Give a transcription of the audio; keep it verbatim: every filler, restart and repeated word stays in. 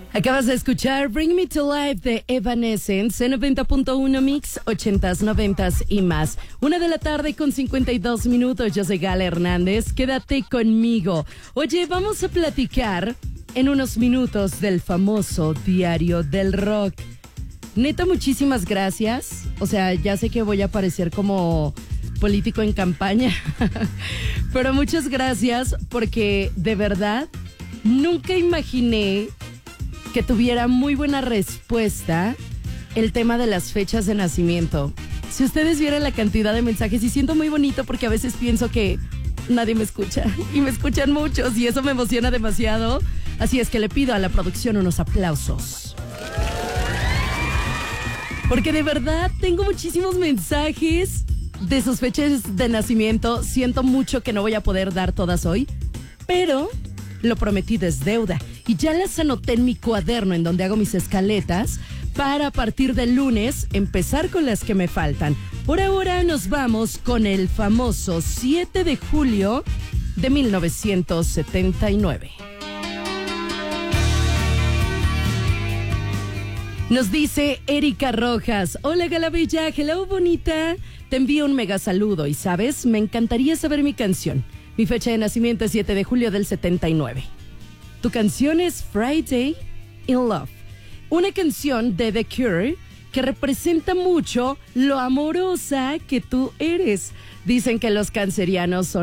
Acabas de escuchar Bring Me to Life de Evanescence en noventa punto uno Mix, ochentas, noventas y más. Una de la tarde con cincuenta y dos minutos. Yo soy Gala Hernández. Quédate conmigo. Oye, vamos a platicar en unos minutos del famoso Diario del Rock. Neta, muchísimas gracias. O sea, ya sé que voy a parecer como político en campaña, pero muchas gracias porque de verdad nunca imaginé que tuviera muy buena respuesta el tema de las fechas de nacimiento. Si ustedes vieran la cantidad de mensajes, y siento muy bonito porque a veces pienso que nadie me escucha y me escuchan muchos y eso me emociona demasiado. Así es que le pido a la producción unos aplausos. Porque de verdad tengo muchísimos mensajes de sus fechas de nacimiento. Siento mucho que no voy a poder dar todas hoy, pero lo prometido es deuda. Y ya las anoté en mi cuaderno en donde hago mis escaletas para a partir del lunes empezar con las que me faltan. Por ahora nos vamos con el famoso siete de julio de mil novecientos setenta y nueve. Nos dice Erika Rojas: hola Galabella, hello bonita, te envío un mega saludo y sabes, me encantaría saber mi canción. Mi fecha de nacimiento es siete de julio del setenta y nueve. Tu canción es Friday in Love, una canción de The Cure que representa mucho lo amorosa que tú eres. Dicen que los cancerianos son